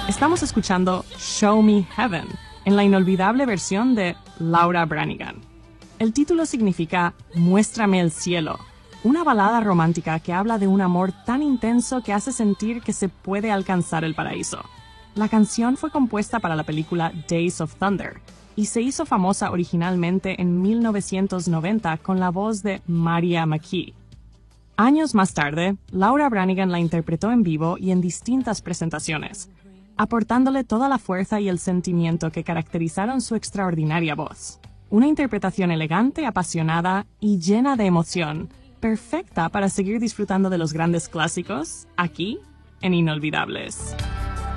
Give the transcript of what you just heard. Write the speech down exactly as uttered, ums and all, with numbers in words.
Estamos escuchando Show Me Heaven, en la inolvidable versión de Laura Branigan. El título significa Muéstrame el cielo, una balada romántica que habla de un amor tan intenso que hace sentir que se puede alcanzar el paraíso. La canción fue compuesta para la película Days of Thunder y se hizo famosa originalmente en mil novecientos noventa con la voz de Maria McKee. Años más tarde, Laura Branigan la interpretó en vivo y en distintas presentaciones, aportándole toda la fuerza y el sentimiento que caracterizaron su extraordinaria voz. Una interpretación elegante, apasionada y llena de emoción, perfecta para seguir disfrutando de los grandes clásicos, aquí en Inolvidables.